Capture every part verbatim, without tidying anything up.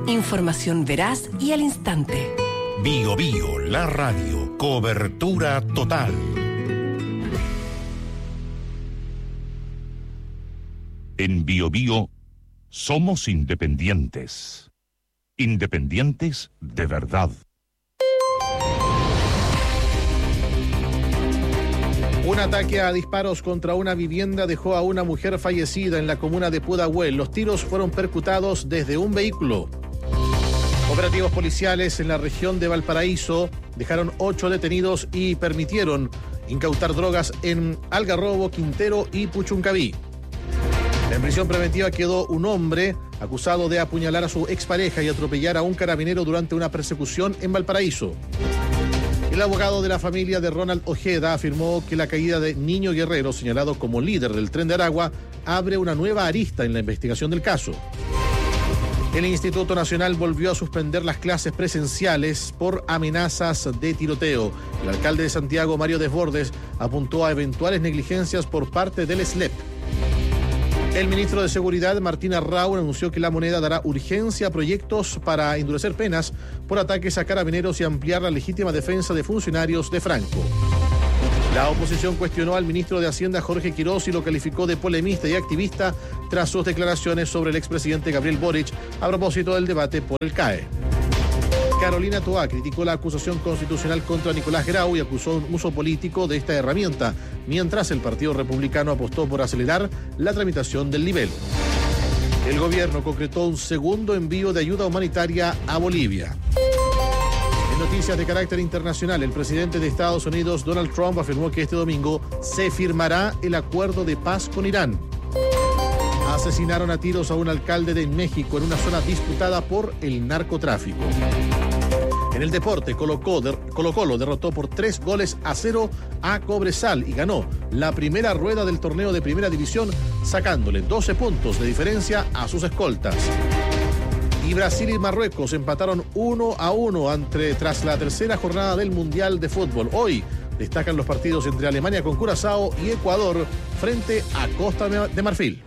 Información veraz y al instante. Bio Bio, la radio. Cobertura total. En Bio Bio somos independientes. Independientes de verdad. Un ataque a disparos contra una vivienda dejó a una mujer fallecida en la comuna de Pudahuel. Los tiros fueron percutados desde un vehículo. Operativos policiales en la región de Valparaíso dejaron ocho detenidos y permitieron incautar drogas en Algarrobo, Quintero y Puchuncaví. En prisión preventiva quedó un hombre acusado de apuñalar a su expareja y atropellar a un carabinero durante una persecución en Valparaíso. El abogado de la familia de Ronald Ojeda afirmó que la caída de Niño Guerrero, señalado como líder del Tren de Aragua, abre una nueva arista en la investigación del caso. El Instituto Nacional volvió a suspender las clases presenciales por amenazas de tiroteo. El alcalde de Santiago, Mario Desbordes, apuntó a eventuales negligencias por parte del S L E P. El ministro de Seguridad, Martín Arrau, anunció que la moneda dará urgencia a proyectos para endurecer penas por ataques a carabineros y ampliar la legítima defensa de funcionarios de Franco. La oposición cuestionó al ministro de Hacienda, Jorge Quirós, y lo calificó de polemista y activista tras sus declaraciones sobre el expresidente Gabriel Boric a propósito del debate por el C A E. Carolina Toá criticó la acusación constitucional contra Nicolás Grau y acusó un uso político de esta herramienta, mientras el Partido Republicano apostó por acelerar la tramitación del nivel. El gobierno concretó un segundo envío de ayuda humanitaria a Bolivia. En noticias de carácter internacional, el presidente de Estados Unidos, Donald Trump, afirmó que este domingo se firmará el acuerdo de paz con Irán. Asesinaron a tiros a un alcalde de México en una zona disputada por el narcotráfico. En el deporte, Colo-Colo derrotó por tres goles a cero a Cobresal y ganó la primera rueda del torneo de Primera División, sacándole doce puntos de diferencia a sus escoltas. Y Brasil y Marruecos empataron uno a uno entre, tras la tercera jornada del Mundial de Fútbol. Hoy destacan los partidos entre Alemania con Curazao y Ecuador frente a Costa de Marfil.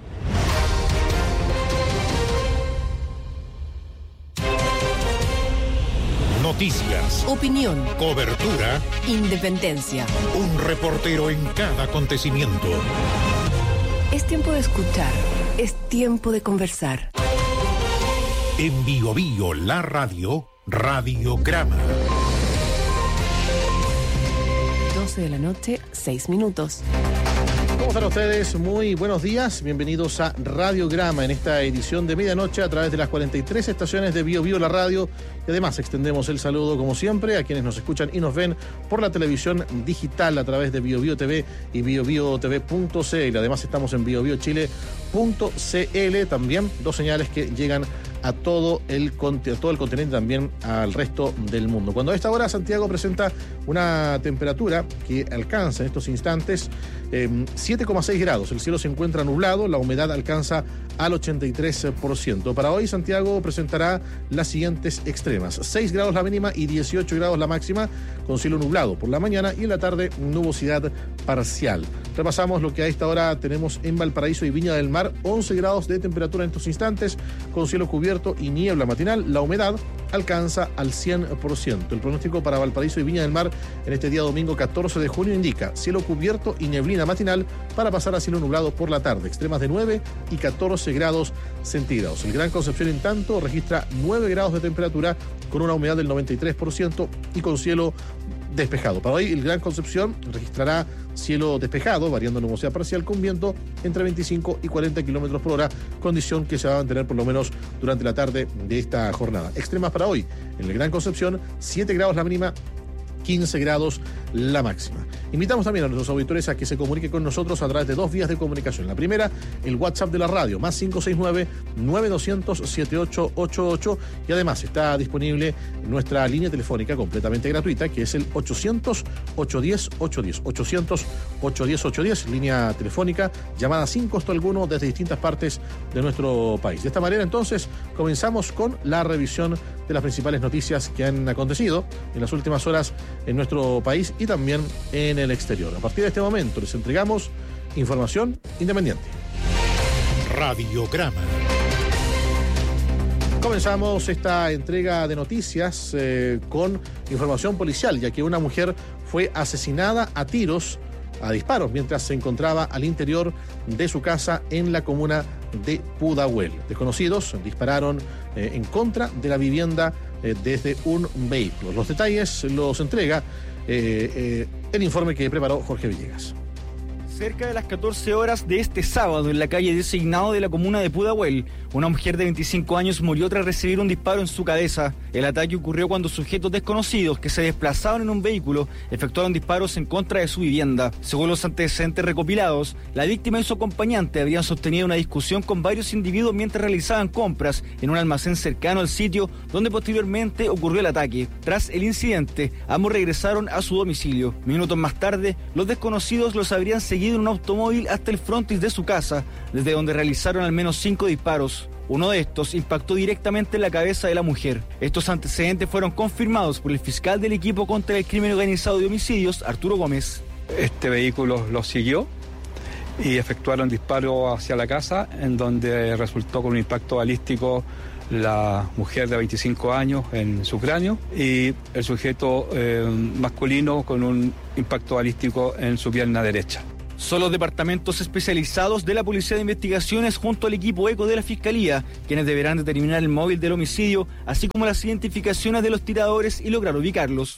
Noticias, opinión, cobertura, independencia. Un reportero en cada acontecimiento. Es tiempo de escuchar, es tiempo de conversar. En Bio Bio, la radio, Radiograma. doce de la noche, seis minutos. ¿Cómo están ustedes? Muy buenos días. Bienvenidos a Radiograma en esta edición de medianoche a través de las cuarenta y tres estaciones de Bio Bio la radio. Y además extendemos el saludo, como siempre, a quienes nos escuchan y nos ven por la televisión digital a través de Bio Bio T V y bio bio t v punto c l. Además estamos en bio bio chile punto c l. También dos señales que llegan a todo el, a todo el continente, también al resto del mundo. Cuando a esta hora Santiago presenta una temperatura que alcanza en estos instantes eh, siete coma seis grados. El cielo se encuentra nublado, la humedad alcanza al ochenta y tres por ciento. Para hoy Santiago presentará las siguientes extremas: seis grados la mínima y dieciocho grados la máxima, con cielo nublado por la mañana y en la tarde nubosidad parcial. Repasamos lo que a esta hora tenemos en Valparaíso y Viña del Mar: once grados de temperatura en estos instantes, con cielo cubierto y niebla matinal. La humedad alcanza al cien por ciento. El pronóstico para Valparaíso y Viña del Mar en este día domingo catorce de junio indica cielo cubierto y neblina matinal para pasar a cielo nublado por la tarde, extremas de nueve y catorce grados centígrados. El Gran Concepción, en tanto, registra nueve grados de temperatura con una humedad del noventa y tres por ciento y con cielo despejado. Para hoy el Gran Concepción registrará cielo despejado, variando nubosidad parcial, con viento entre veinticinco y cuarenta kilómetros por hora, condición que se va a mantener por lo menos durante la tarde de esta jornada. Extremas para hoy: en el Gran Concepción, siete grados la mínima, quince grados la máxima. Invitamos también a nuestros auditores a que se comuniquen con nosotros a través de dos vías de comunicación. La primera, el WhatsApp de la radio, más cinco seis nueve, nueve dos cero cero, siete ocho ocho ocho, y además está disponible nuestra línea telefónica completamente gratuita, que es el ochocientos, ochocientos diez, ochocientos diez, ochocientos, ochocientos diez, ochocientos diez, línea telefónica, llamada sin costo alguno desde distintas partes de nuestro país. De esta manera, entonces, comenzamos con la revisión de las principales noticias que han acontecido en las últimas horas en nuestro país y también en el exterior. A partir de este momento les entregamos información independiente. Radiograma. Comenzamos esta entrega de noticias eh, con información policial, ya que una mujer fue asesinada a tiros, a disparos, mientras se encontraba al interior de su casa en la comuna de Pudahuel. Desconocidos dispararon eh, en contra de la vivienda eh, desde un vehículo. Los detalles los entrega eh, eh, el informe que preparó Jorge Villegas. Cerca de las catorce horas de este sábado, en la calle Designado de la comuna de Pudahuel, una mujer de veinticinco años murió tras recibir un disparo en su cabeza. El ataque ocurrió cuando sujetos desconocidos que se desplazaban en un vehículo efectuaron disparos en contra de su vivienda. Según los antecedentes recopilados, la víctima y su acompañante habrían sostenido una discusión con varios individuos mientras realizaban compras en un almacén cercano al sitio donde posteriormente ocurrió el ataque. Tras el incidente, ambos regresaron a su domicilio. Minutos más tarde, los desconocidos los habrían seguido en un automóvil hasta el frontis de su casa, desde donde realizaron al menos cinco disparos. Uno de estos impactó directamente en la cabeza de la mujer. Estos antecedentes fueron confirmados por el fiscal del equipo contra el crimen organizado de homicidios, Arturo Gómez. Este vehículo lo siguió y efectuaron disparos hacia la casa, en donde resultó con un impacto balístico la mujer de veinticinco años en su cráneo y el sujeto eh, masculino con un impacto balístico en su pierna derecha. Son los departamentos especializados de la Policía de Investigaciones junto al equipo ECO de la Fiscalía quienes deberán determinar el móvil del homicidio, así como las identificaciones de los tiradores y lograr ubicarlos.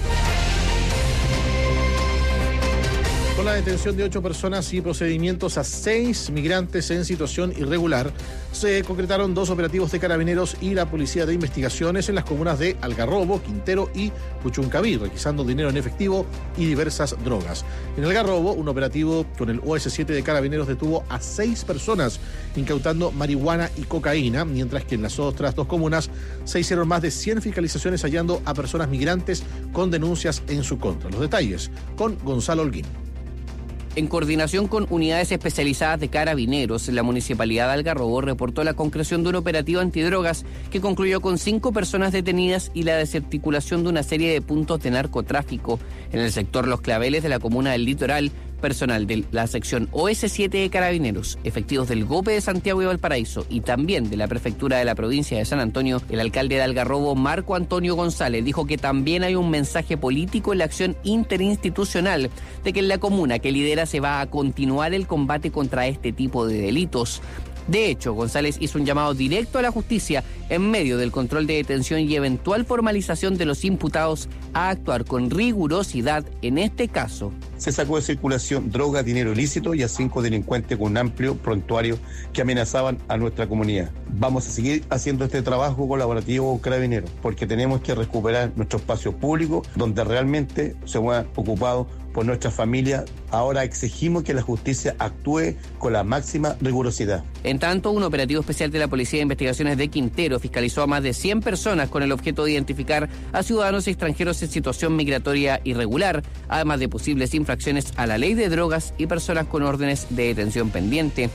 Con la detención de ocho personas y procedimientos a seis migrantes en situación irregular, se concretaron dos operativos de Carabineros y la Policía de Investigaciones en las comunas de Algarrobo, Quintero y Puchuncaví, requisando dinero en efectivo y diversas drogas. En Algarrobo, un operativo con el O S siete de Carabineros detuvo a seis personas, incautando marihuana y cocaína, mientras que en las otras dos comunas se hicieron más de cien fiscalizaciones hallando a personas migrantes con denuncias en su contra. Los detalles con Gonzalo Holguín. En coordinación con unidades especializadas de Carabineros, la Municipalidad de Algarrobo reportó la concreción de un operativo antidrogas que concluyó con cinco personas detenidas y la desarticulación de una serie de puntos de narcotráfico en el sector Los Claveles de la comuna del Litoral. Personal de la sección O S siete de Carabineros, efectivos del GOPE de Santiago y Valparaíso y también de la Prefectura de la provincia de San Antonio, el alcalde de Algarrobo, Marco Antonio González, dijo que también hay un mensaje político en la acción interinstitucional de que en la comuna que lidera se va a continuar el combate contra este tipo de delitos. De hecho, González hizo un llamado directo a la justicia en medio del control de detención y eventual formalización de los imputados a actuar con rigurosidad en este caso. Se sacó de circulación droga, dinero ilícito y a cinco delincuentes con un amplio prontuario que amenazaban a nuestra comunidad. Vamos a seguir haciendo este trabajo colaborativo con Carabineros porque tenemos que recuperar nuestro espacio público donde realmente se ha ocupado por nuestra familia. Ahora exigimos que la justicia actúe con la máxima rigurosidad. En tanto, un operativo especial de la Policía de Investigaciones de Quintero fiscalizó a más de cien personas con el objeto de identificar a ciudadanos extranjeros en situación migratoria irregular, además de posibles infracciones a la ley de drogas y personas con órdenes de detención pendiente.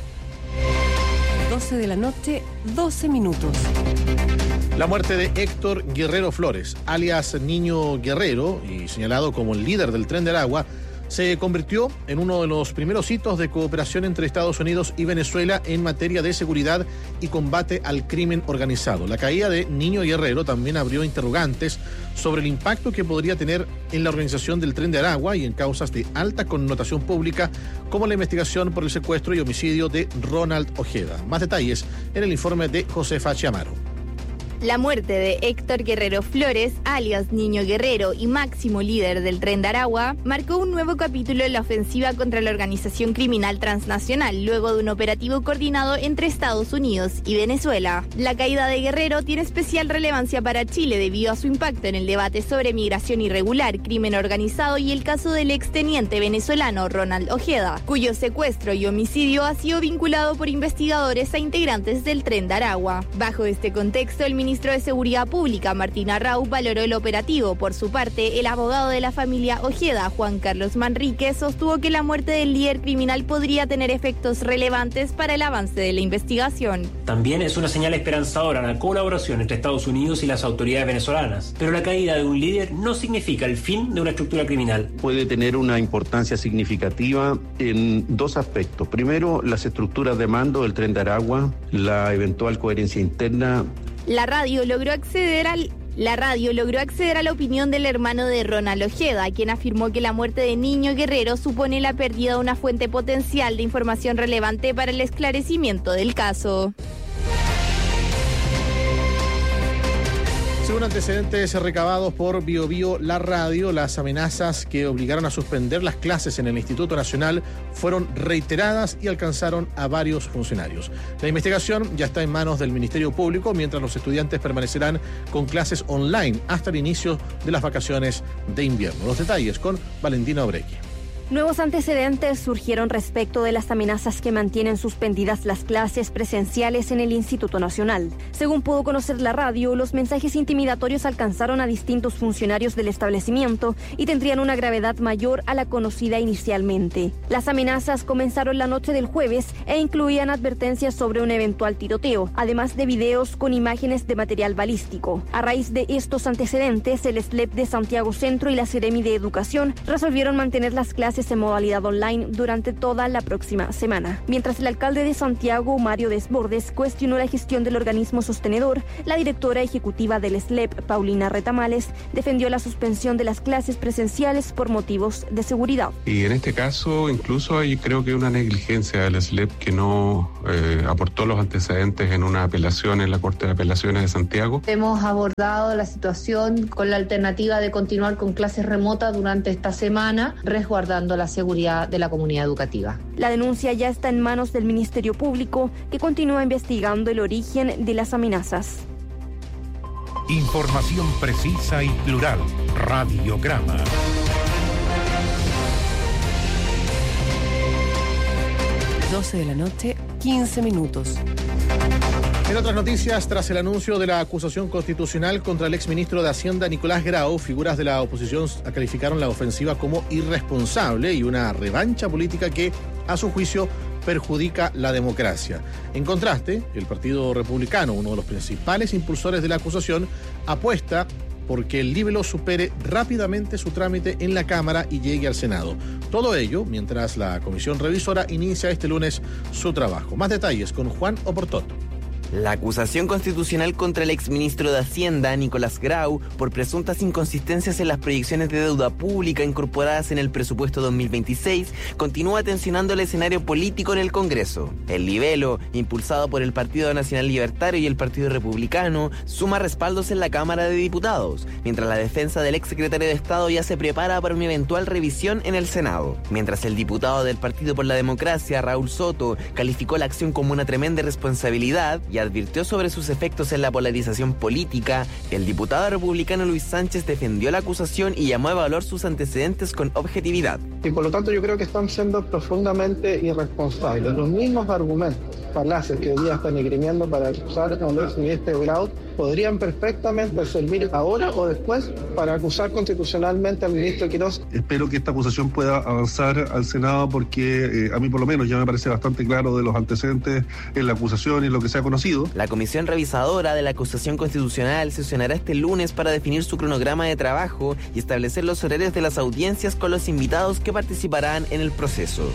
doce de la noche, doce minutos. La muerte de Héctor Guerrero Flores, alias Niño Guerrero, y señalado como el líder del Tren del Agua, se convirtió en uno de los primeros hitos de cooperación entre Estados Unidos y Venezuela en materia de seguridad y combate al crimen organizado. La caída de Niño Guerrero también abrió interrogantes sobre el impacto que podría tener en la organización del Tren del Agua y en causas de alta connotación pública, como la investigación por el secuestro y homicidio de Ronald Ojeda. Más detalles en el informe de Josefa Chiamaro. La muerte de Héctor Guerrero Flores, alias Niño Guerrero y máximo líder del Tren de Aragua, marcó un nuevo capítulo en la ofensiva contra la organización criminal transnacional, luego de un operativo coordinado entre Estados Unidos y Venezuela. La caída de Guerrero tiene especial relevancia para Chile debido a su impacto en el debate sobre migración irregular, crimen organizado y el caso del exteniente venezolano Ronald Ojeda, cuyo secuestro y homicidio ha sido vinculado por investigadores a integrantes del Tren de Aragua. Bajo este contexto, el ministro de Seguridad Pública, Martín Arrau, valoró el operativo. Por su parte, el abogado de la familia Ojeda, Juan Carlos Manrique, sostuvo que la muerte del líder criminal podría tener efectos relevantes para el avance de la investigación. También es una señal esperanzadora en la colaboración entre Estados Unidos y las autoridades venezolanas. Pero la caída de un líder no significa el fin de una estructura criminal. Puede tener una importancia significativa en dos aspectos. Primero, las estructuras de mando del Tren de Aragua, la eventual coherencia interna La radio logró acceder al La radio logró acceder a la opinión del hermano de Ronald Ojeda, quien afirmó que la muerte de Niño Guerrero supone la pérdida de una fuente potencial de información relevante para el esclarecimiento del caso. Según antecedentes recabados por Bio Bio La Radio, las amenazas que obligaron a suspender las clases en el Instituto Nacional fueron reiteradas y alcanzaron a varios funcionarios. La investigación ya está en manos del Ministerio Público, mientras los estudiantes permanecerán con clases online hasta el inicio de las vacaciones de invierno. Los detalles con Valentina Obrequi. Nuevos antecedentes surgieron respecto de las amenazas que mantienen suspendidas las clases presenciales en el Instituto Nacional. Según pudo conocer la radio, los mensajes intimidatorios alcanzaron a distintos funcionarios del establecimiento y tendrían una gravedad mayor a la conocida inicialmente. Las amenazas comenzaron la noche del jueves e incluían advertencias sobre un eventual tiroteo, además de videos con imágenes de material balístico. A raíz de estos antecedentes, el S L E P de Santiago Centro y la Seremi de Educación resolvieron mantener las clases en modalidad online durante toda la próxima semana. Mientras el alcalde de Santiago, Mario Desbordes, cuestionó la gestión del organismo sostenedor, la directora ejecutiva del S L E P, Paulina Retamales, defendió la suspensión de las clases presenciales por motivos de seguridad. Y en este caso, incluso hay creo que una negligencia del S L E P que no eh, aportó los antecedentes en una apelación en la Corte de Apelaciones de Santiago. Hemos abordado la situación con la alternativa de continuar con clases remotas durante esta semana, resguardando la seguridad de la comunidad educativa. La denuncia ya está en manos del Ministerio Público, que continúa investigando el origen de las amenazas. Información precisa y plural. Radiograma. doce de la noche, quince minutos. En otras noticias, tras el anuncio de la acusación constitucional contra el exministro de Hacienda Nicolás Grau, figuras de la oposición calificaron la ofensiva como irresponsable y una revancha política que, a su juicio, perjudica la democracia. En contraste, el Partido Republicano, uno de los principales impulsores de la acusación, apuesta porque el libelo supere rápidamente su trámite en la Cámara y llegue al Senado. Todo ello mientras la comisión revisora inicia este lunes su trabajo. Más detalles con Juan Oportot. La acusación constitucional contra el exministro de Hacienda, Nicolás Grau, por presuntas inconsistencias en las proyecciones de deuda pública incorporadas en el presupuesto dos mil veintiséis, continúa tensionando el escenario político en el Congreso. El libelo, impulsado por el Partido Nacional Libertario y el Partido Republicano, suma respaldos en la Cámara de Diputados, mientras la defensa del exsecretario de Estado ya se prepara para una eventual revisión en el Senado. Mientras el diputado del Partido por la Democracia, Raúl Soto, calificó la acción como una tremenda irresponsabilidad y advirtió sobre sus efectos en la polarización política, el diputado republicano Luis Sánchez defendió la acusación y llamó a evaluar sus antecedentes con objetividad. Y por lo tanto yo creo que están siendo profundamente irresponsables. Los mismos argumentos falaces que hoy día están esgrimiendo para acusar a un exministro Grau podrían perfectamente servir ahora o después para acusar constitucionalmente al ministro Quirós. Espero que esta acusación pueda avanzar al Senado porque eh, a mí por lo menos ya me parece bastante claro de los antecedentes en la acusación y lo que se ha conocido. La comisión revisadora de la acusación constitucional sesionará este lunes para definir su cronograma de trabajo y establecer los horarios de las audiencias con los invitados que participarán en el proceso.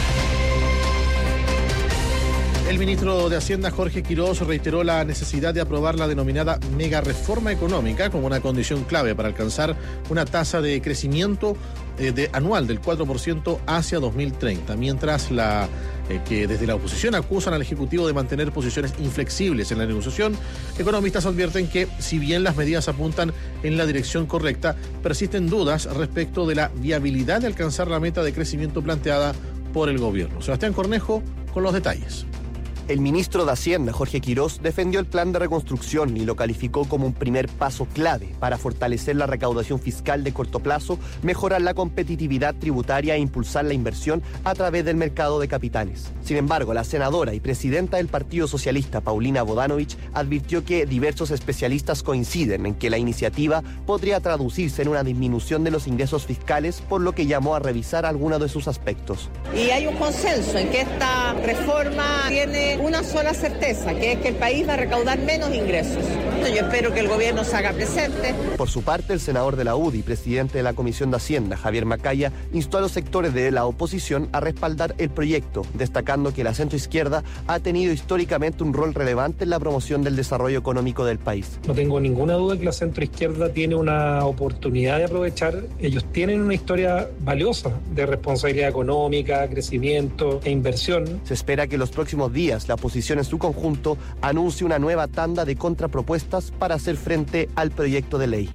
El ministro de Hacienda, Jorge Quirós, reiteró la necesidad de aprobar la denominada mega reforma económica como una condición clave para alcanzar una tasa de crecimiento eh, de, anual del cuatro por ciento hacia dos mil treinta, mientras la eh, que desde la oposición acusan al Ejecutivo de mantener posiciones inflexibles en la negociación. Economistas advierten que, si bien las medidas apuntan en la dirección correcta, persisten dudas respecto de la viabilidad de alcanzar la meta de crecimiento planteada por el gobierno. Sebastián Cornejo con los detalles. El ministro de Hacienda, Jorge Quirós, defendió el plan de reconstrucción y lo calificó como un primer paso clave para fortalecer la recaudación fiscal de corto plazo, mejorar la competitividad tributaria e impulsar la inversión a través del mercado de capitales. Sin embargo, la senadora y presidenta del Partido Socialista, Paulina Bodanovich, advirtió que diversos especialistas coinciden en que la iniciativa podría traducirse en una disminución de los ingresos fiscales, por lo que llamó a revisar algunos de sus aspectos. Y hay un consenso en que esta reforma tiene una sola certeza, que es que el país va a recaudar menos ingresos. Yo espero que el gobierno se haga presente. Por su parte, el senador de la U D I, presidente de la Comisión de Hacienda, Javier Macaya, instó a los sectores de la oposición a respaldar el proyecto, destacando que la centroizquierda ha tenido históricamente un rol relevante en la promoción del desarrollo económico del país. No tengo ninguna duda que la centroizquierda tiene una oportunidad de aprovechar. Ellos tienen una historia valiosa de responsabilidad económica, crecimiento e inversión. Se espera que en los próximos días la oposición en su conjunto anuncie una nueva tanda de contrapropuestas para hacer frente al proyecto de ley.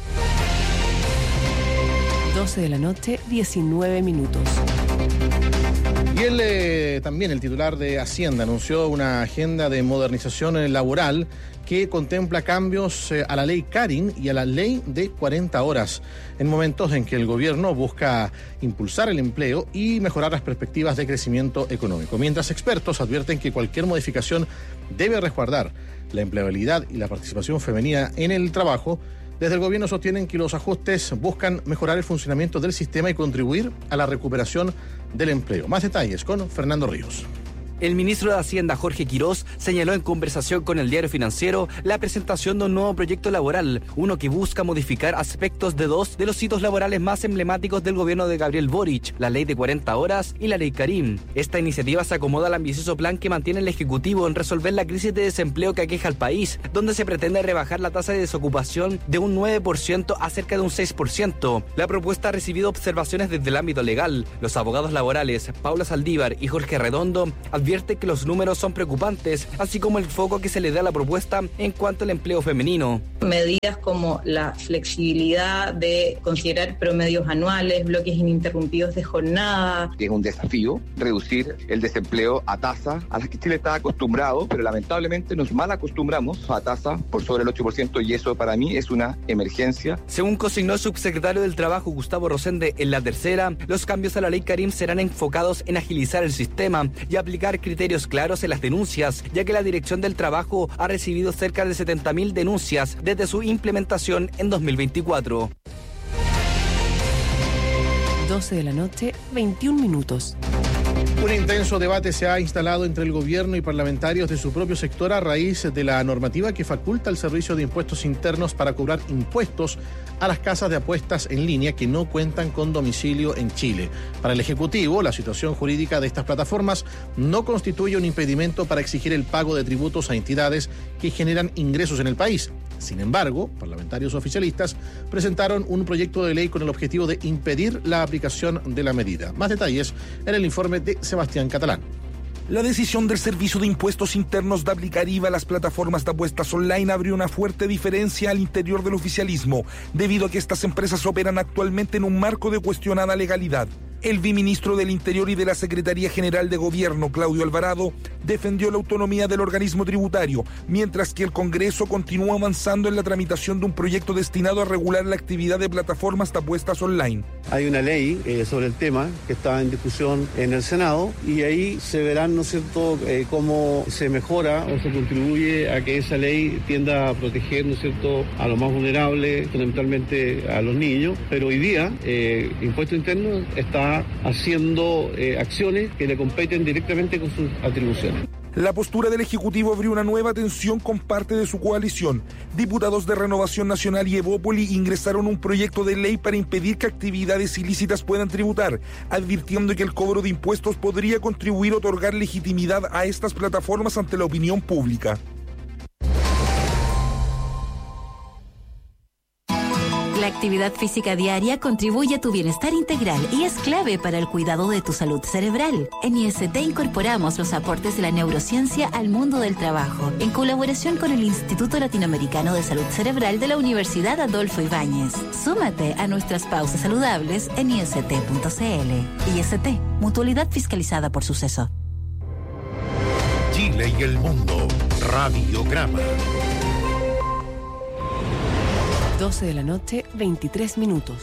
doce de la noche, diecinueve minutos. Y él, eh, también el titular de Hacienda, anunció una agenda de modernización laboral que contempla cambios eh, a la ley Karin y a la ley de cuarenta horas, en momentos en que el gobierno busca impulsar el empleo y mejorar las perspectivas de crecimiento económico. Mientras expertos advierten que cualquier modificación debe resguardar la empleabilidad y la participación femenina en el trabajo, desde el gobierno sostienen que los ajustes buscan mejorar el funcionamiento del sistema y contribuir a la recuperación del empleo. Más detalles con Fernando Ríos. El ministro de Hacienda, Jorge Quirós, señaló en conversación con el Diario Financiero la presentación de un nuevo proyecto laboral, uno que busca modificar aspectos de dos de los hitos laborales más emblemáticos del gobierno de Gabriel Boric, la ley de cuarenta horas y la ley Karim. Esta iniciativa se acomoda al ambicioso plan que mantiene el Ejecutivo en resolver la crisis de desempleo que aqueja al país, donde se pretende rebajar la tasa de desocupación de un nueve por ciento a cerca de un seis por ciento. La propuesta ha recibido observaciones desde el ámbito legal. Los abogados laborales, Paula Saldívar y Jorge Redondo, advierten que los números son preocupantes, así como el foco que se le da a la propuesta en cuanto al empleo femenino. Medidas como la flexibilidad de considerar promedios anuales, bloques ininterrumpidos de jornada. Es un desafío reducir el desempleo a tasa a las que Chile está acostumbrado, pero lamentablemente nos mal acostumbramos a tasa por sobre el ocho por ciento y eso para mí es una emergencia. Según consignó el subsecretario del Trabajo, Gustavo Rosende, en la tercera, los cambios a la ley Karim serán enfocados en agilizar el sistema y aplicar criterios claros en las denuncias, ya que la Dirección del Trabajo ha recibido cerca de setenta mil denuncias desde su implementación en dos mil veinticuatro. doce de la noche, veintiún minutos. Un intenso debate se ha instalado entre el gobierno y parlamentarios de su propio sector a raíz de la normativa que faculta al Servicio de Impuestos Internos para cobrar impuestos a las casas de apuestas en línea que no cuentan con domicilio en Chile. Para el Ejecutivo, la situación jurídica de estas plataformas no constituye un impedimento para exigir el pago de tributos a entidades que generan ingresos en el país. Sin embargo, parlamentarios oficialistas presentaron un proyecto de ley con el objetivo de impedir la aplicación de la medida. Más detalles en el informe de Sebastián Catalán. La decisión del Servicio de Impuestos Internos de aplicar I V A a las plataformas de apuestas online abrió una fuerte diferencia al interior del oficialismo, debido a que estas empresas operan actualmente en un marco de cuestionada legalidad. El viceministro del Interior y de la Secretaría General de Gobierno, Claudio Alvarado, defendió la autonomía del organismo tributario, mientras que el Congreso continúa avanzando en la tramitación de un proyecto destinado a regular la actividad de plataformas de apuestas online. Hay una ley eh, sobre el tema que está en discusión en el Senado y ahí se verán, ¿no es cierto?, eh, cómo se mejora o se contribuye a que esa ley tienda a proteger, ¿no es cierto?, a los más vulnerables, fundamentalmente a los niños. Pero hoy día, eh, Impuesto Interno está haciendo eh, acciones que le competen directamente con sus atribuciones. La postura del Ejecutivo abrió una nueva tensión con parte de su coalición. Diputados de Renovación Nacional y Evópoli ingresaron un proyecto de ley para impedir que actividades ilícitas puedan tributar, advirtiendo que el cobro de impuestos podría contribuir a otorgar legitimidad a estas plataformas ante la opinión pública. La actividad física diaria contribuye a tu bienestar integral y es clave para el cuidado de tu salud cerebral. En I S T incorporamos los aportes de la neurociencia al mundo del trabajo, en colaboración con el Instituto Latinoamericano de Salud Cerebral de la Universidad Adolfo Ibáñez. Súmate a nuestras pausas saludables en i s t punto c l. I S T, mutualidad fiscalizada por Suceso. Chile y el mundo, Radiograma. doce de la noche, veintitrés minutos.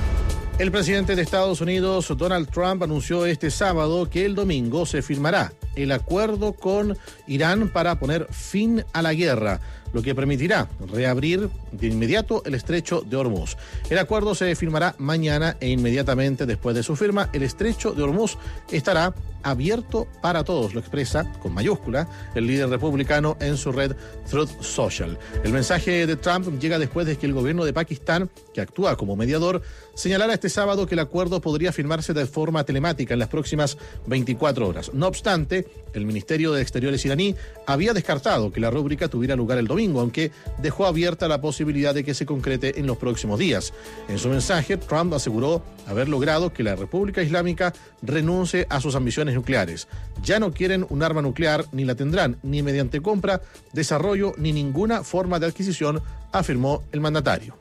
El presidente de Estados Unidos, Donald Trump, anunció este sábado que el domingo se firmará el acuerdo con Irán para poner fin a la guerra, lo que permitirá reabrir de inmediato el estrecho de Hormuz. El acuerdo se firmará mañana e inmediatamente después de su firma, el estrecho de Hormuz estará abierto para todos, lo expresa con mayúscula el líder republicano en su red Truth Social. El mensaje de Trump llega después de que el gobierno de Pakistán, que actúa como mediador, señalara este sábado que el acuerdo podría firmarse de forma telemática en las próximas veinticuatro horas. No obstante, el Ministerio de Exteriores iraní había descartado que la rúbrica tuviera lugar el domingo, aunque dejó abierta la posibilidad de que se concrete en los próximos días. En su mensaje, Trump aseguró haber logrado que la República Islámica renuncie a sus ambiciones nucleares. Ya no quieren un arma nuclear, ni la tendrán, ni mediante compra, desarrollo, ni ninguna forma de adquisición, afirmó el mandatario.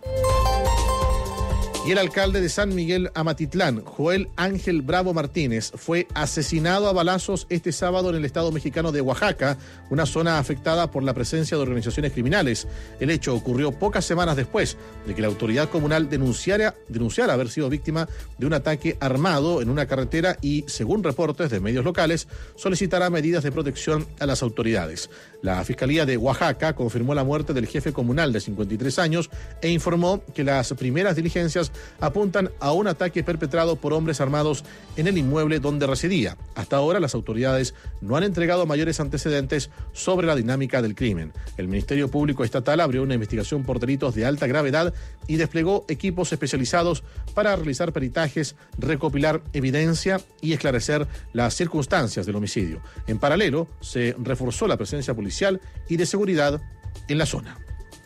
Y el alcalde de San Miguel Amatitlán, Joel Ángel Bravo Martínez, fue asesinado a balazos este sábado en el estado mexicano de Oaxaca, una zona afectada por la presencia de organizaciones criminales. El hecho ocurrió pocas semanas después de que la autoridad comunal denunciara, denunciara haber sido víctima de un ataque armado en una carretera y, según reportes de medios locales, solicitará medidas de protección a las autoridades. La Fiscalía de Oaxaca confirmó la muerte del jefe comunal de cincuenta y tres años e informó que las primeras diligencias apuntan a un ataque perpetrado por hombres armados en el inmueble donde residía. Hasta ahora las autoridades no han entregado mayores antecedentes sobre la dinámica del crimen. El Ministerio Público Estatal abrió una investigación por delitos de alta gravedad y desplegó equipos especializados para realizar peritajes, recopilar evidencia y esclarecer las circunstancias del homicidio. En paralelo, se reforzó la presencia policial y de seguridad en la zona.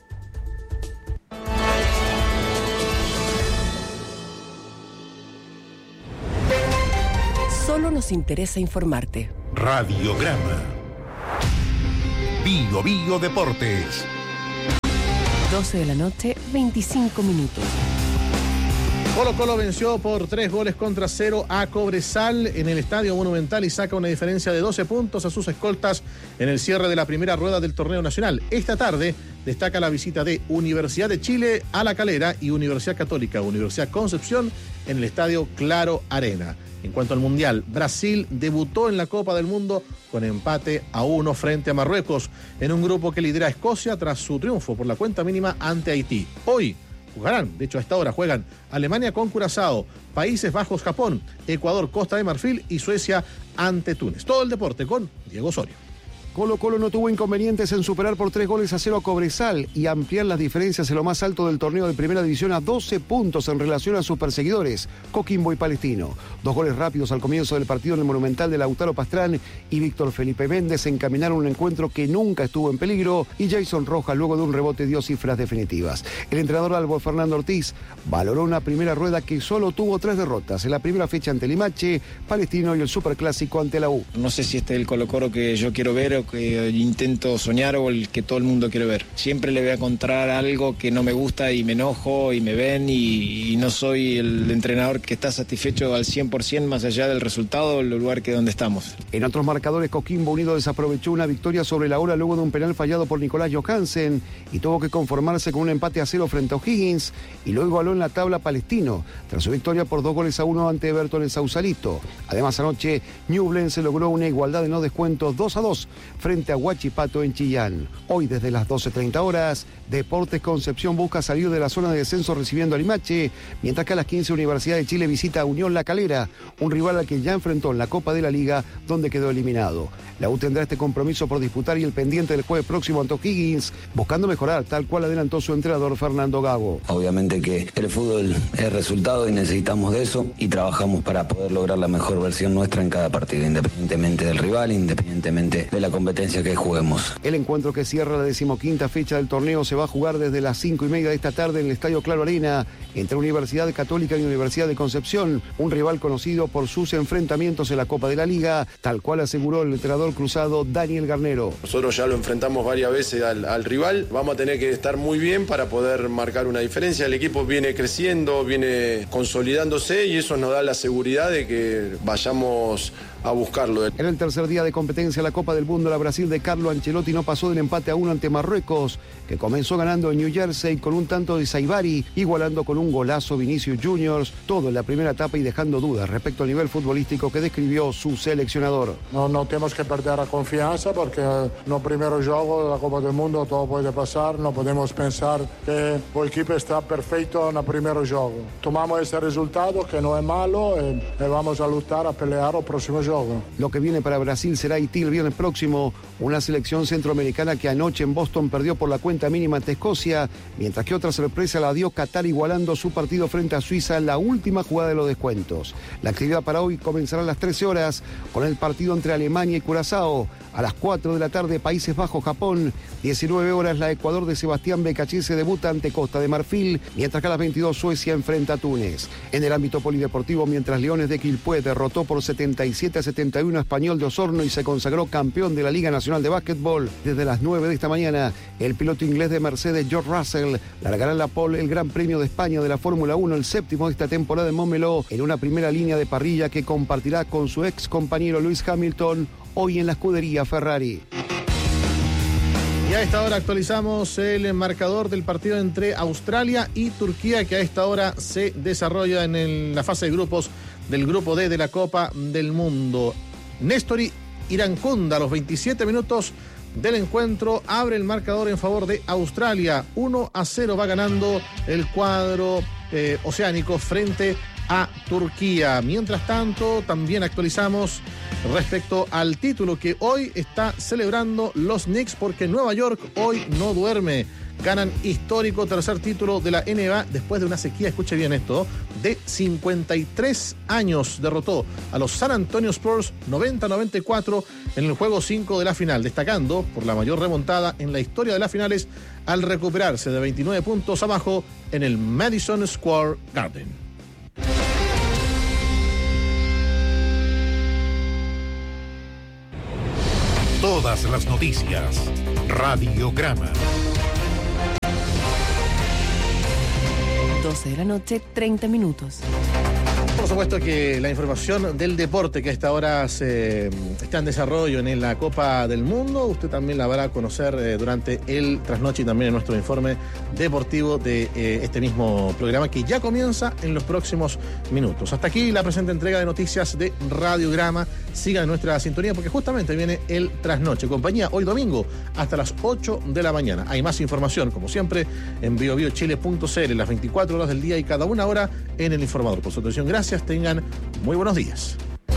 Solo nos interesa informarte. Radiograma. Bio Bio Deportes. doce de la noche, veinticinco minutos. Colo Colo venció por tres goles contra cero a Cobresal en el Estadio Monumental y saca una diferencia de doce puntos a sus escoltas en el cierre de la primera rueda del torneo nacional. Esta tarde destaca la visita de Universidad de Chile a La Calera y Universidad Católica, Universidad Concepción en el Estadio Claro Arena. En cuanto al Mundial, Brasil debutó en la Copa del Mundo con empate a uno frente a Marruecos en un grupo que lidera Escocia tras su triunfo por la cuenta mínima ante Haití. Hoy jugarán, de hecho a esta hora juegan Alemania con Curazao, Países Bajos, Japón, Ecuador, Costa de Marfil y Suecia ante Túnez. Todo el deporte con Diego Osorio. Colo Colo no tuvo inconvenientes en superar por tres goles a cero a Cobresal y ampliar las diferencias en lo más alto del torneo de Primera División a doce puntos en relación a sus perseguidores, Coquimbo y Palestino. Dos goles rápidos al comienzo del partido en el Monumental de Lautaro Pastrán y Víctor Felipe Méndez encaminaron un encuentro que nunca estuvo en peligro y Jason Rojas luego de un rebote dio cifras definitivas. El entrenador Albo Fernando Ortiz valoró una primera rueda que solo tuvo tres derrotas, en la primera fecha ante Limache, Palestino y el Superclásico ante la U. No sé si este es el Colo Colo que yo quiero ver, que intento soñar o el que todo el mundo quiere ver. Siempre le voy a encontrar algo que no me gusta y me enojo y me ven y, y no soy el entrenador que está satisfecho al cien por ciento más allá del resultado o el lugar que donde estamos. En otros marcadores, Coquimbo Unido desaprovechó una victoria sobre la hora luego de un penal fallado por Nicolás Johansen y tuvo que conformarse con un empate a cero frente a O'Higgins y lo igualó en la tabla Palestino tras su victoria por dos goles a uno ante Everton en Sausalito. Además, anoche Ñublense logró una igualdad en los descuentos dos a dos frente a Huachipato en Chillán. Hoy desde las doce treinta horas, Deportes Concepción busca salir de la zona de descenso recibiendo a Limache, mientras que a las quince Universidad de Chile visita a Unión La Calera, un rival al que ya enfrentó en la Copa de la Liga, donde quedó eliminado. La U tendrá este compromiso por disputar y el pendiente del jueves próximo ante O'Higgins, buscando mejorar, tal cual adelantó su entrenador Fernando Gago. Obviamente que el fútbol es resultado y necesitamos de eso y trabajamos para poder lograr la mejor versión nuestra en cada partido, independientemente del rival, independientemente de la competencia que juguemos. El encuentro que cierra la decimoquinta fecha del torneo se va a jugar desde las cinco y media de esta tarde en el Estadio Claro Arena entre Universidad Católica y Universidad de Concepción, un rival conocido por sus enfrentamientos en la Copa de la Liga, tal cual aseguró el entrenador cruzado Daniel Garnero. Nosotros ya lo enfrentamos varias veces al, al rival, vamos a tener que estar muy bien para poder marcar una diferencia. El equipo viene creciendo, viene consolidándose y eso nos da la seguridad de que vayamos a buscarlo. En el tercer día de competencia la Copa del Mundo, la Brasil de Carlo Ancelotti no pasó del empate a uno ante Marruecos, que comenzó comenzó ganando en New Jersey con un tanto de Saibari, igualando con un golazo Vinicius Juniors, todo en la primera etapa y dejando dudas respecto al nivel futbolístico que describió su seleccionador. No, no tenemos que perder la confianza porque no primero juego de la Copa del Mundo, todo puede pasar, no podemos pensar que el equipo está perfecto en el primer juego. Tomamos ese resultado que no es malo y, y vamos a luchar, a pelear el próximo juego. Lo que viene para Brasil será Haití el viernes próximo, una selección centroamericana que anoche en Boston perdió por la cuenta mínima ante Escocia, mientras que otra sorpresa la dio Qatar igualando su partido frente a Suiza en la última jugada de los descuentos. La actividad para hoy comenzará a las trece horas con el partido entre Alemania y Curazao. A las cuatro de la tarde Países Bajos, Japón. diecinueve horas la Ecuador de Sebastián Becachese debuta ante Costa de Marfil, mientras que a las veintidós Suecia enfrenta a Túnez. En el ámbito polideportivo, mientras Leones de Quilpué derrotó por setenta y siete a setenta y uno a Español de Osorno y se consagró campeón de la Liga Nacional de Básquetbol, desde las nueve de esta mañana, el piloto inglés de Mercedes, George Russell, largará en la pole el Gran Premio de España de la Fórmula uno, el séptimo de esta temporada en Montmeló, en una primera línea de parrilla que compartirá con su ex compañero Lewis Hamilton, hoy en la escudería Ferrari. Y a esta hora actualizamos el marcador del partido entre Australia y Turquía, que a esta hora se desarrolla en el, la fase de grupos del grupo D de la Copa del Mundo. Nestori Irankunda, a los veintisiete minutos del encuentro, abre el marcador en favor de Australia. uno a cero va ganando el cuadro eh, oceánico frente a Turquía. Mientras tanto, también actualizamos respecto al título que hoy está celebrando los Knicks, porque Nueva York hoy no duerme. Ganan histórico tercer título de la N B A después de una sequía, escuche bien esto, de cincuenta y tres años. Derrotó a los San Antonio Spurs noventa a noventa y cuatro en el juego cinco de la final, destacando por la mayor remontada en la historia de las finales al recuperarse de veintinueve puntos abajo en el Madison Square Garden. Todas las noticias. Radiograma. doce de la noche, treinta minutos. Por supuesto que la información del deporte que a esta hora se, está en desarrollo en la Copa del Mundo, usted también la va a conocer eh, durante el trasnoche y también en nuestro informe deportivo de eh, este mismo programa que ya comienza en los próximos minutos. Hasta aquí la presente entrega de noticias de Radiograma. Sigan nuestra sintonía porque justamente viene el trasnoche. Compañía hoy domingo hasta las ocho de la mañana. Hay más información, como siempre, en bio bio chile punto c l, las veinticuatro horas del día y cada una hora en el informador. Por su atención, gracias. Tengan muy buenos días.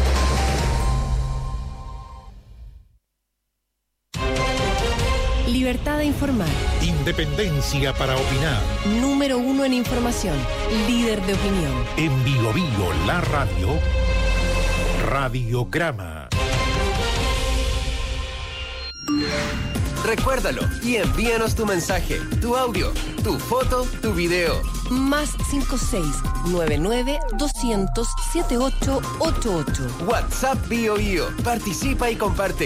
Libertad de informar. Independencia para opinar. Número uno en información. Líder de opinión. En Bio Bio, la radio. Radiograma. Recuérdalo y envíanos tu mensaje, tu audio, tu foto, tu video. Más cinco seis nueve nueve doscientos setenta y ocho ochenta y ocho. WhatsApp Bio Bio. Participa y comparte.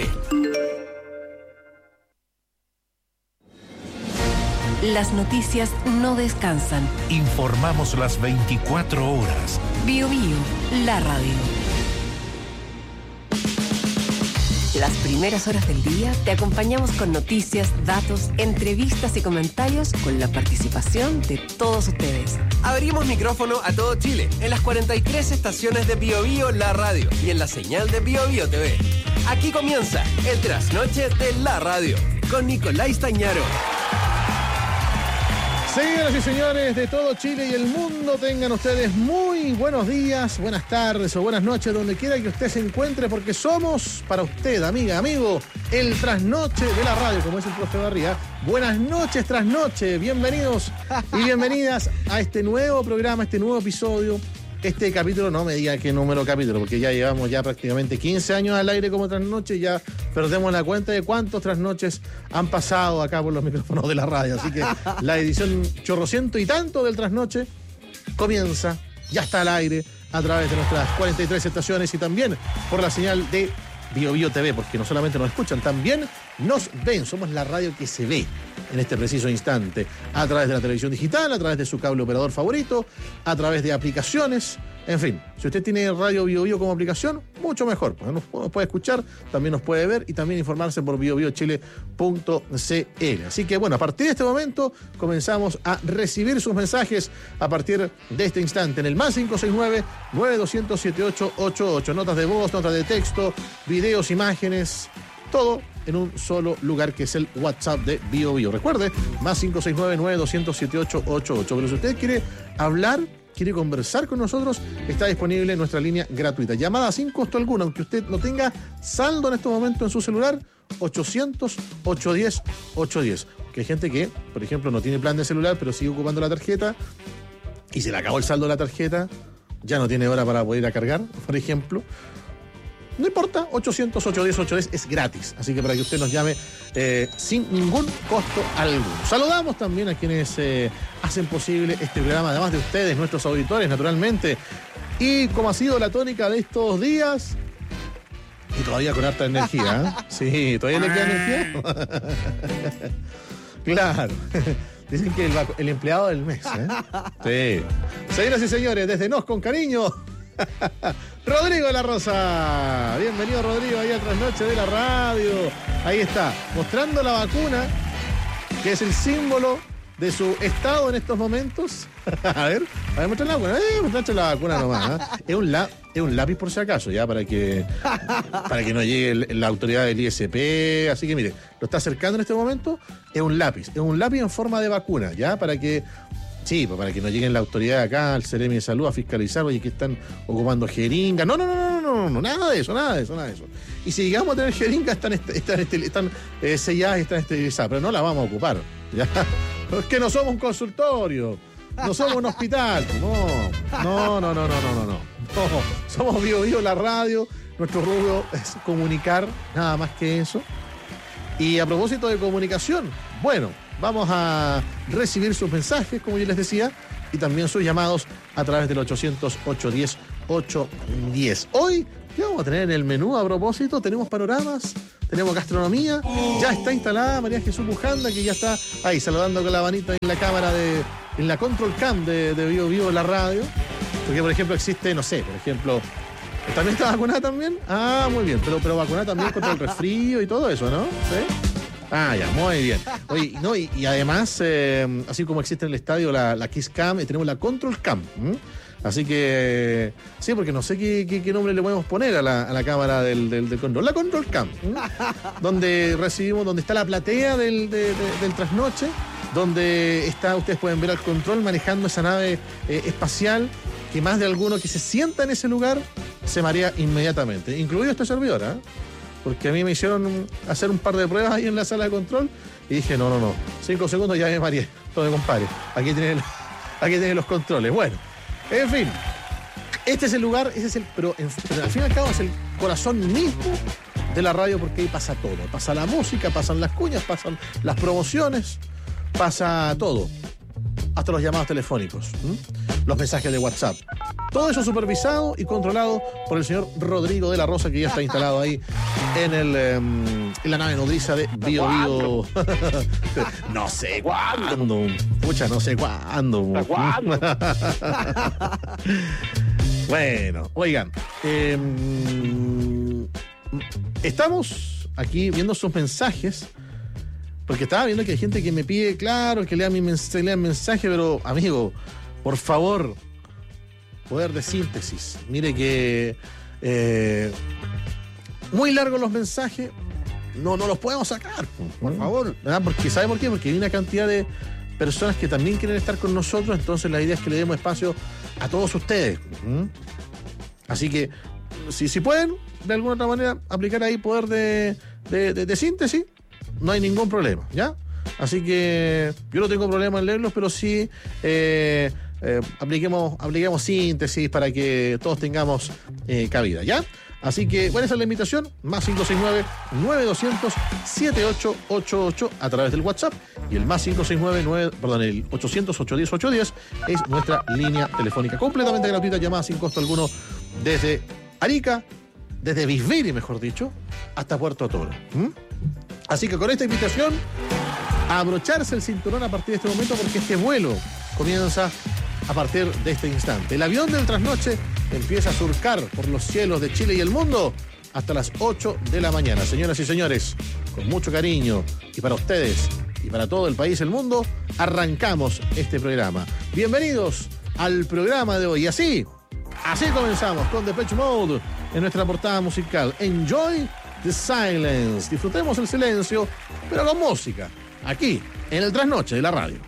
Las noticias no descansan. Informamos las veinticuatro horas. Bio Bio, la radio. Las primeras horas del día te acompañamos con noticias, datos, entrevistas y comentarios con la participación de todos ustedes. Abrimos micrófono a todo Chile en las cuarenta y tres estaciones de Bio Bio, la radio y en la señal de Bio Bio T V. Aquí comienza el trasnoche de la radio con Nicolás Tañaro. Señoras y señores de todo Chile y el mundo, tengan ustedes muy buenos días, buenas tardes o buenas noches, donde quiera que usted se encuentre, porque somos para usted, amiga, amigo, el trasnoche de la radio, como es el profe Barría. Buenas noches, trasnoche, bienvenidos y bienvenidas a este nuevo programa, este nuevo episodio. Este capítulo, no me diga qué número capítulo, porque ya llevamos ya prácticamente quince años al aire como trasnoche y ya perdemos la cuenta de cuántos trasnoches han pasado acá por los micrófonos de la radio. Así que la edición chorrociento y tanto del trasnoche comienza, ya está al aire a través de nuestras cuarenta y tres estaciones y también por la señal de Bio Bio T V, porque no solamente nos escuchan, también nos ven. Somos la radio que se ve en este preciso instante, a través de la televisión digital, a través de su cable operador favorito, a través de aplicaciones, En fin, si usted tiene Radio Bio Bio como aplicación, mucho mejor. Nos puede escuchar, también nos puede ver y también informarse por bio bio chile punto c l. Así que bueno, a partir de este momento comenzamos a recibir sus mensajes a partir de este instante en el más cinco seis nueve, nueve dos cero cero, siete ocho ocho ocho. Notas de voz, notas de texto, videos, imágenes, todo en un solo lugar que es el WhatsApp de Bio Bio. Recuerde, más cinco seis nueve, nueve dos cero cero, siete ocho ocho ocho. Pero si usted quiere hablar, quiere conversar con nosotros, está disponible nuestra línea gratuita. Llamada sin costo alguno, aunque usted no tenga saldo en este momento en su celular, ochocientos, ochocientos diez, ochocientos diez. Que hay gente que, por ejemplo, no tiene plan de celular, pero sigue ocupando la tarjeta y se le acabó el saldo de la tarjeta, ya no tiene hora para poder ir a cargar, por ejemplo. No importa, ochocientos, ochocientos diez, ochocientos diez es gratis. Así que para que usted nos llame eh, sin ningún costo alguno. Saludamos también a quienes eh, hacen posible este programa, además de ustedes, nuestros auditores, naturalmente. Y como ha sido la tónica de estos días, y todavía con harta energía, ¿eh? Sí, todavía le queda energía. Claro. Dicen que el, el empleado del mes, ¿eh? Sí. Señoras y señores, desde Nos con Cariño, Rodrigo de la Rosa. Bienvenido, Rodrigo, ahí a Trasnoche de la Radio. Ahí está, mostrando la vacuna, que es el símbolo de su estado en estos momentos. A ver, a ver, muestra la vacuna. Eh, muestra la vacuna nomás. ¿eh? Es, un la, es un lápiz por si acaso, ya, para que, para que no llegue el, la autoridad del I S P. Así que mire, lo está acercando en este momento. Es un lápiz, es un lápiz en forma de vacuna, ya, para que... Sí, pues para que no lleguen la autoridad acá, al Ceremi de Salud, a fiscalizar, oye, que están ocupando jeringas. No, no, no, no, no, no, no, nada de eso, nada de eso, nada de eso. Y si llegamos a tener jeringas, están, están, están, están eh, selladas y están esterilizadas, pero no las vamos a ocupar. ¿Ya? Es que no somos un consultorio, no somos un hospital. No, no, no, no, no, no, no. no. Somos Bio Bio la radio, nuestro rubro es comunicar, nada más que eso. Y a propósito de comunicación, bueno, vamos a recibir sus mensajes, como yo les decía, y también sus llamados a través del ochocientos, ochocientos diez, ochocientos diez. Hoy, ¿qué vamos a tener en el menú a propósito? Tenemos panoramas, tenemos gastronomía, ya está instalada María Jesús Bujanda, que ya está ahí saludando con la manita en la cámara de, en la control cam de, de Bio Bio la radio, porque por ejemplo existe, no sé, por ejemplo, ¿también está vacunada también? Ah, muy bien, pero, pero vacunada también contra el resfrío y todo eso, ¿no? ¿Sí? Ah, ya, muy bien. Oye, no, y, y además, eh, así como existe en el estadio la, la Kiss Cam, eh, tenemos la Control Cam. ¿m? Así que, sí, porque no sé qué, qué, qué nombre le podemos poner a la, a la cámara del, del, del control. La Control Cam, ¿m? donde recibimos, donde está la platea del, de, de, del trasnoche, donde está, ustedes pueden ver al control manejando esa nave eh, espacial, que más de alguno que se sienta en ese lugar se marea inmediatamente, incluido este servidor, ¿eh? Porque a mí me hicieron hacer un par de pruebas ahí en la sala de control y dije, no, no, no, cinco segundos ya me mareé, todo me compare. Aquí tienen, aquí tienen los controles. Bueno, en fin, este es el lugar, ese es el, pero, en, pero al fin y al cabo es el corazón mismo de la radio, porque ahí pasa todo. Pasa la música, pasan las cuñas, pasan las promociones, pasa todo. Hasta los llamados telefónicos, ¿m? los mensajes de WhatsApp. Todo eso supervisado y controlado por el señor Rodrigo de la Rosa, que ya está instalado ahí en el um, en la nave nodriza de Bio Bio. No sé cuándo. Pucha, no sé cuándo. Bueno, oigan. Eh, estamos aquí viendo sus mensajes. Porque estaba viendo que hay gente que me pide, claro, que lea mi mens- lea el mensaje, pero, amigo, por favor, poder de síntesis. Mire que eh, muy largos los mensajes, no, no los podemos sacar, por favor. ¿Verdad? Porque, ¿sabe por qué? Porque hay una cantidad de personas que también quieren estar con nosotros, entonces la idea es que le demos espacio a todos ustedes. ¿Mm? Así que, si, si pueden, de alguna otra manera, aplicar ahí poder de, de, de, de síntesis, no hay ningún problema, ¿ya? Así que yo no tengo problema en leerlos, pero sí eh, eh, apliquemos, apliquemos síntesis para que todos tengamos eh, cabida, ¿ya? Así que, bueno, esa es la invitación, más cinco seis nueve, nueve dos cero cero, siete ocho ocho ocho a través del WhatsApp, y el más cinco seis nueve, nueve, perdón, el ochocientos, ochocientos diez, ochocientos diez es nuestra línea telefónica completamente gratuita, llamada sin costo alguno desde Arica, desde Bisbiri, mejor dicho, hasta Puerto Toro. ¿Mm? Así que con esta invitación, a abrocharse el cinturón a partir de este momento, porque este vuelo comienza a partir de este instante. El avión del trasnoche empieza a surcar por los cielos de Chile y el mundo hasta las ocho de la mañana. Señoras y señores, con mucho cariño y para ustedes y para todo el país y el mundo, arrancamos este programa. Bienvenidos al programa de hoy. Y así, así comenzamos con Depeche Mode en nuestra portada musical. Enjoy the silence. Disfrutemos el silencio, pero con música, aquí en el Trasnoche de la radio.